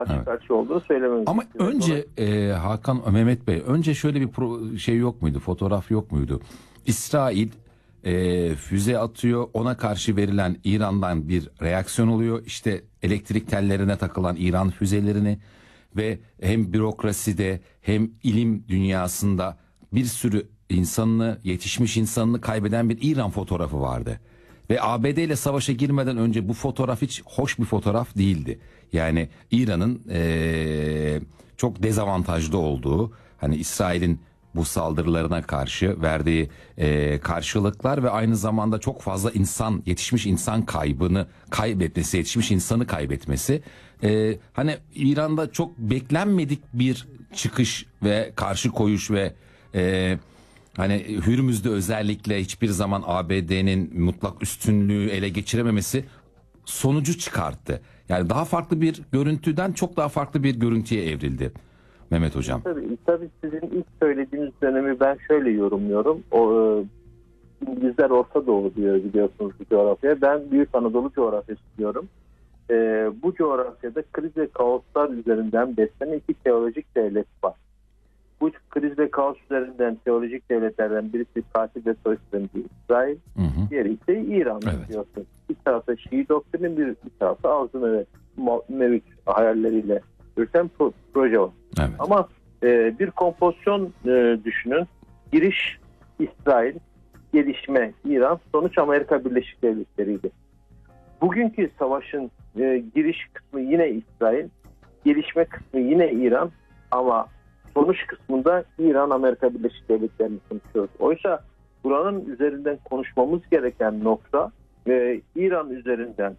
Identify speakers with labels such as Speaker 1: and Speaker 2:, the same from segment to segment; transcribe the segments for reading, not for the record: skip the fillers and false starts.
Speaker 1: açık açık olduğunu söylememiz
Speaker 2: Ama
Speaker 1: gerekiyor.
Speaker 2: önce Hakan, Mehmet Bey, önce şöyle bir şey yok muydu, fotoğraf yok muydu? İsrail füze atıyor, ona karşı verilen İran'dan bir reaksiyon oluyor. İşte elektrik tellerine takılan İran füzelerini ve hem bürokraside hem ilim dünyasında bir sürü insanını, yetişmiş insanını kaybeden bir İran fotoğrafı vardı. Ve ABD ile savaşa girmeden önce bu fotoğraf hiç hoş bir fotoğraf değildi. Yani İran'ın çok dezavantajlı olduğu, hani İsrail'in bu saldırılarına karşı verdiği karşılıklar ve aynı zamanda çok fazla insan, yetişmiş insan kaybını kaybetmesi, yetişmiş insanı kaybetmesi. Hani İran'da çok beklenmedik bir çıkış ve karşı koyuş ve hani Hürmüz'de özellikle hiçbir zaman ABD'nin mutlak üstünlüğü ele geçirememesi sonucu çıkarttı. Yani daha farklı bir görüntüden çok daha farklı bir görüntüye evrildi Mehmet Hocam.
Speaker 1: Tabii sizin ilk söylediğiniz dönemi ben şöyle yorumluyorum. İngilizler Orta Doğu diyor biliyorsunuz bu coğrafyaya. Ben Büyük Anadolu coğrafyası diyorum. Bu coğrafyada kriz ve kaoslar üzerinden beslenen iki teolojik devlet var. Bu kriz ve kaos üzerinden teolojik devletlerden birisi katil ve soykırımcı İsrail, diğeri ise İran diyorsun. Bir tarafta Şii doktrinin, bir tarafta Arzu ve Mevcut hayalleriyle yürüten proje var.
Speaker 2: Evet.
Speaker 1: Ama bir kompozisyon düşünün. Giriş İsrail, gelişme İran, sonuç Amerika Birleşik Devletleri'ydi. Bugünkü savaşın giriş kısmı yine İsrail, gelişme kısmı yine İran ama sonuç kısmında İran, Amerika Birleşik Devletleri'ni konuşuyoruz. Oysa buranın üzerinden konuşmamız gereken nokta İran üzerinden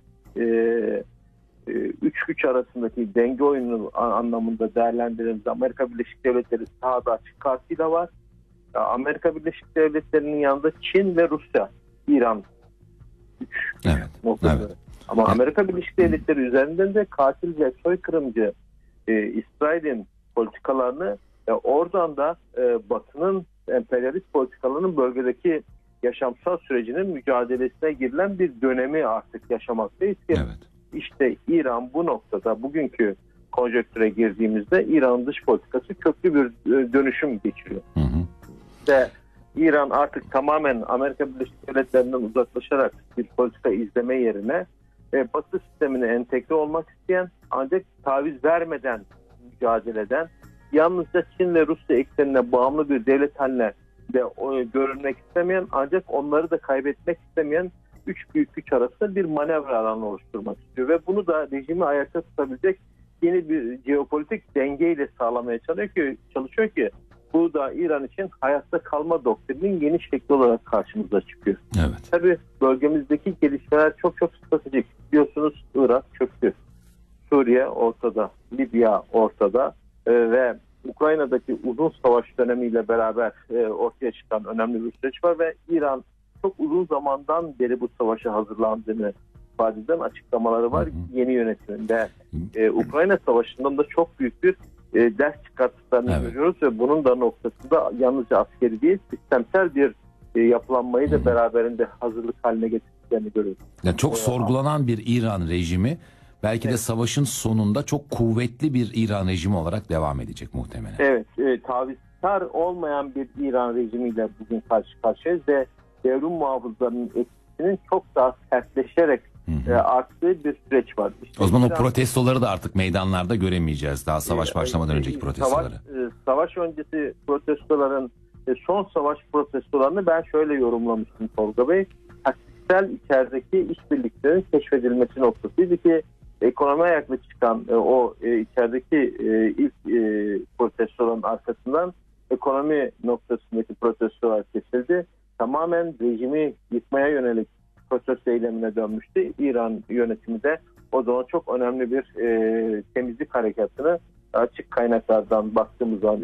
Speaker 1: üç güç arasındaki denge oyunu anlamında değerlendirildiğinde Amerika Birleşik Devletleri sahada açık kartıyla var. Amerika Birleşik Devletleri'nin yanında Çin ve Rusya, İran noktası. Evet. Ama Amerika Birleşik Devletleri üzerinden de katil ve soykırımcı İsrail'in politikalarını oradan da Batı'nın emperyalist politikalarının bölgedeki yaşamsal sürecinin mücadelesine girilen bir dönemi artık yaşamaktayız ki işte İran bu noktada bugünkü konjonktüre girdiğimizde İran'ın dış politikası köklü bir dönüşüm geçiriyor. Ve İran artık tamamen Amerika Birleşik Devletleri'nden uzaklaşarak bir politika izleme yerine Batı sistemine entegre olmak isteyen ancak taviz vermeden mücadele eden, yalnızca Çin ve Rusya eksenine bağımlı bir devlet haline de görünmek istemeyen ancak onları da kaybetmek istemeyen üç büyük güç arasında bir manevra alanı oluşturmak istiyor. Ve bunu da rejimi ayakta tutabilecek yeni bir jeopolitik dengeyle sağlamaya çalışıyor ki bu da İran için hayatta kalma doktrinin yeni şekli olarak karşımıza çıkıyor.
Speaker 2: Evet.
Speaker 1: Tabii bölgemizdeki gelişmeler çok stratejik. Biliyorsunuz Irak çöktü. Suriye ortada. Libya ortada. Ve Ukrayna'daki uzun savaş dönemiyle beraber ortaya çıkan önemli bir süreç var ve İran çok uzun zamandan beri bu savaşa hazırlandığını ifade eden açıklamaları var yeni yönetiminde. Ukrayna Savaşı'ndan da çok büyük bir ders çıkarttıklarını görüyoruz ve bunun da noktasında yalnızca askeri değil sistemsel bir yapılanmayı da beraberinde hazırlık haline getirdiklerini görüyoruz.
Speaker 2: Yani çok sorgulanan bir İran rejimi belki de savaşın sonunda çok kuvvetli bir İran rejimi olarak devam edecek muhtemelen.
Speaker 1: Evet, tavizkar olmayan bir İran rejimiyle bugün karşı karşıyayız ve devrim muhafızlarının etkisinin çok daha sertleşerek arttığı bir süreç var. İşte
Speaker 2: o zaman o protestoları da artık meydanlarda göremeyeceğiz. Daha savaş başlamadan önceki protestoları.
Speaker 1: Savaş öncesi protestoların son savaş protestolarını ben şöyle yorumlamıştım Tolga Bey. Taktiksel içerideki işbirliklerin keşfedilmesi noktasıydı ki ekonomi ayaklı çıkan o içerideki ilk protestoların arkasından ekonomi noktasındaki protestolar kesildi. Tamamen rejimi yıkmaya yönelik protesto eylemine dönmüştü. İran yönetimi de o zaman çok önemli bir temizlik harekatını açık kaynaklardan baktığımız zaman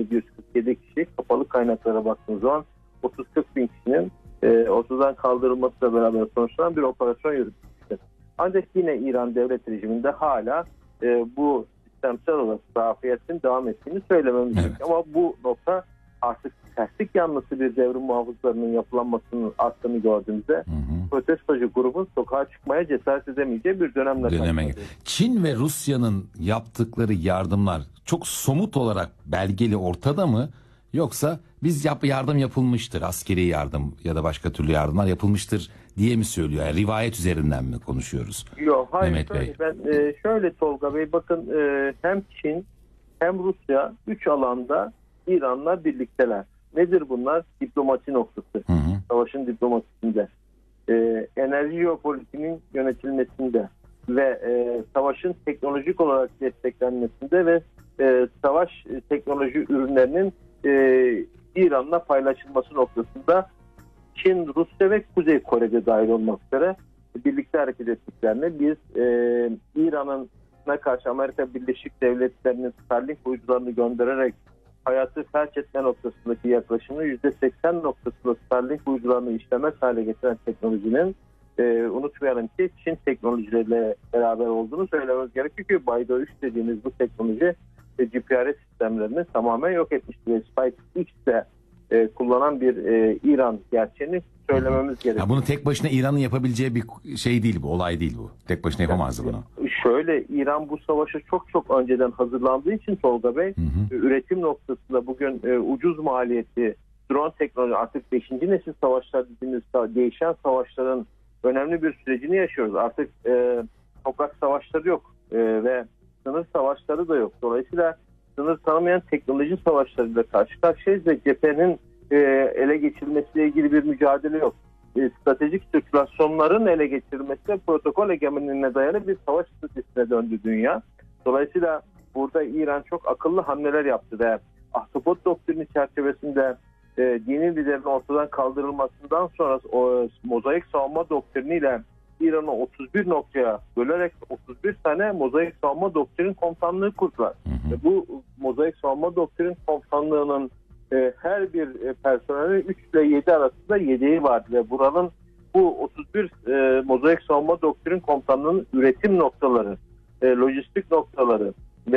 Speaker 1: 3747 kişi, kapalı kaynaklara baktığımız zaman 30-40 bin kişinin ortadan kaldırılmasıyla beraber sonuçlanan bir operasyon yürütmüştü. Ancak yine İran devlet rejiminde hala bu sistemsel olarak zafiyetin devam ettiğini söylememiz gerekiyor. Ama bu nokta artık terslik yanlısı bir devrim muhafızlarının yapılanmasının arttığını gördüğümüzde protestocu grubun sokağa çıkmaya cesaret edemeyeceği bir döneme
Speaker 2: karşılaşıyoruz. Çin ve Rusya'nın yaptıkları yardımlar çok somut olarak belgeli ortada mı? Yoksa biz yardım yapılmıştır, askeri yardım ya da başka türlü yardımlar yapılmıştır diye mi söylüyor? Yani rivayet üzerinden mi konuşuyoruz?
Speaker 1: Yok, hayır.
Speaker 2: Mehmet Bey.
Speaker 1: Ben şöyle Tolga Bey, bakın hem Çin hem Rusya 3 alanda İran'la birlikteler. Nedir bunlar? Diplomasi noktası. Savaşın diplomasisinde. Enerji jeopolitiğinin yönetilmesinde ve savaşın teknolojik olarak desteklenmesinde ve savaş teknoloji ürünlerinin İran'la paylaşılması noktasında Çin, Rusya ve Kuzey Kore'de dahil olmak üzere birlikte hareket ettiklerini, biz İran'ın karşı Amerika Birleşik Devletleri'nin Starlink uydularını göndererek hayatı felç etme noktasındaki yaklaşımı %80 noktasında Starlink uydularını işlemez hale getiren teknolojinin unutmayalım ki Çin teknolojileriyle beraber olduğunu söylememiz gerekiyor ki Baydo 3 dediğimiz bu teknoloji GPRS sistemlerini tamamen yok etmişti ve SpaceX'te kullanan bir İran gerçeğini söylememiz gerekiyor.
Speaker 2: Ya bunu tek başına İran'ın yapabileceği bir şey değil bu, olay değil bu. Tek başına yapamazdı bunu.
Speaker 1: Şöyle, İran bu savaşa çok önceden hazırlandığı için Tolga Bey, üretim noktasında bugün ucuz maliyeti, drone teknoloji, artık 5. nesil savaşlar dediğimiz değişen savaşların önemli bir sürecini yaşıyoruz. Artık toprak savaşları yok ve sınır savaşları da yok. Dolayısıyla sınır tanımayan teknoloji savaşlarıyla karşı karşıyayız ve cephenin ele geçirilmesiyle ilgili bir mücadele yok. Stratejik sirkülasyonların ele geçirilmesi ve protokol egemenliğine dayalı bir savaş stratejisine döndü dünya. Dolayısıyla burada İran çok akıllı hamleler yaptı ve Ahtapot doktrini çerçevesinde dini liderin ortadan kaldırılmasından sonra o mozaik savunma doktriniyle İran'ı 31 noktaya bölerek 31 tane mozaik savunma doktrin komutanlığı kurdular. Ve bu mozaik savunma doktrin komutanlığının her bir personelin 3 ile 7 arasında yedeği vardı ve buranın bu 31 mozaik savunma doktrin komutanlığının üretim noktaları, lojistik noktaları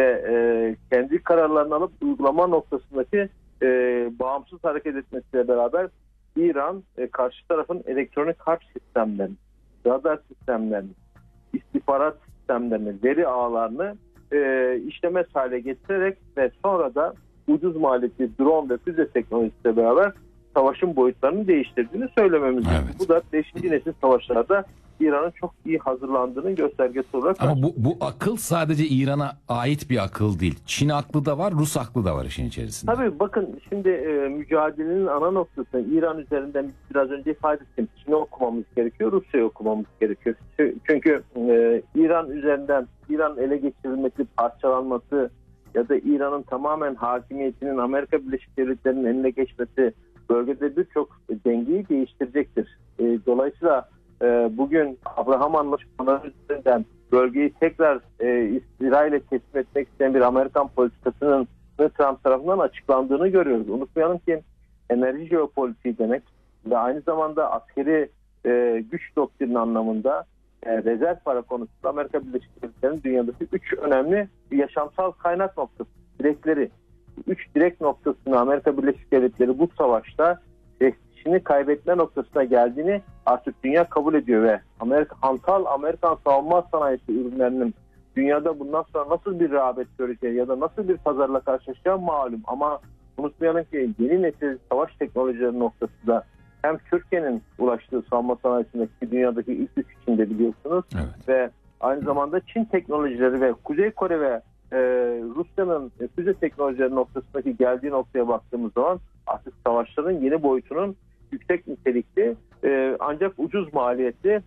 Speaker 1: ve kendi kararlarını alıp uygulama noktasındaki bağımsız hareket etmesiyle beraber İran karşı tarafın elektronik harp sistemlerini, radar sistemlerini, istihbarat sistemlerini, veri ağlarını işlemez hale getirerek ve sonra da ucuz maliyetli drone ve füze teknolojisiyle beraber savaşın boyutlarını değiştirdiğini söylememiz gerekiyor. Bu da 5. nesil savaşlarda İran'ın çok iyi hazırlandığının göstergesi olarak.
Speaker 2: Ama bu akıl sadece İran'a ait bir akıl değil. Çin aklı da var, Rus aklı da var işin içerisinde.
Speaker 1: Tabii bakın şimdi mücadelenin ana noktası İran üzerinden biraz önce ifade ettim. Çin'i okumamız gerekiyor, Rusya'yı okumamız gerekiyor. Çünkü İran üzerinden İran ele geçirilmesi, parçalanması ya da İran'ın tamamen hakimiyetinin Amerika Birleşik Devletleri'nin eline geçmesi bölgede birçok dengeyi değiştirecektir. Dolayısıyla bugün Abraham Anlaşmaları üzerinden bölgeyi tekrar İsrail'e teslim etmek isteyen bir Amerikan politikasının Trump tarafından açıklandığını görüyoruz. Unutmayalım ki enerji jeopolitiği demek ve aynı zamanda askeri güç doktrini anlamında rezerv para konusunda Amerika Birleşik Devletleri'nin dünyadaki 3 önemli yaşamsal kaynak noktası, direkleri. 3 direk noktasını Amerika Birleşik Devletleri bu savaşta prestijini kaybetme noktasına geldiğini artık dünya kabul ediyor ve hantal Amerikan savunma sanayisi ürünlerinin dünyada bundan sonra nasıl bir rağbet göreceği ya da nasıl bir pazarla karşılaşacağı malum. Ama unutmayalım ki yeni nesil savaş teknolojileri noktasında hem Türkiye'nin ulaştığı savunma sanayisindeki dünyadaki ilk 3 içinde biliyorsunuz.
Speaker 2: Evet.
Speaker 1: Ve aynı zamanda Çin teknolojileri ve Kuzey Kore ve Rusya'nın füze teknolojileri noktasındaki geldiği noktaya baktığımız zaman artık savaşların yeni boyutunun yüksek nitelikli ancak ucuz maliyetli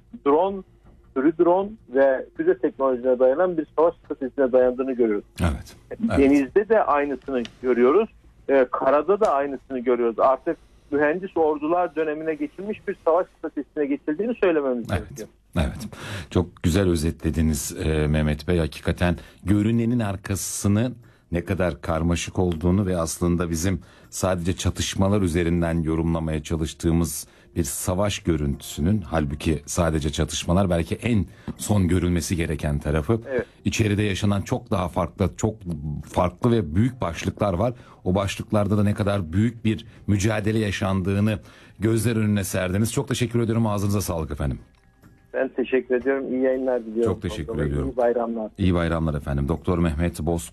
Speaker 1: drone ve füze teknolojilerine dayanan bir savaş stratejisine dayandığını görüyoruz.
Speaker 2: Evet.
Speaker 1: Denizde de aynısını görüyoruz. Karada da aynısını görüyoruz. Artık mühendis ordular dönemine geçilmiş bir savaş stratejisine geçildiğini söylememiz gerekiyor.
Speaker 2: Evet. Çok güzel özetlediniz Mehmet Bey. Hakikaten görünenin arkasının ne kadar karmaşık olduğunu ve aslında bizim sadece çatışmalar üzerinden yorumlamaya çalıştığımız bir savaş görüntüsünün, halbuki sadece çatışmalar belki en son görülmesi gereken tarafı.
Speaker 1: Evet.
Speaker 2: İçeride yaşanan çok daha farklı ve büyük başlıklar var. O başlıklarda da ne kadar büyük bir mücadele yaşandığını gözler önüne serdiniz. Çok teşekkür ediyorum. Ağzınıza sağlık efendim.
Speaker 1: Ben teşekkür ediyorum. İyi yayınlar diliyorum.
Speaker 2: Çok teşekkür ediyorum.
Speaker 1: İyi bayramlar.
Speaker 2: İyi bayramlar efendim. Doktor Mehmet Bozkurt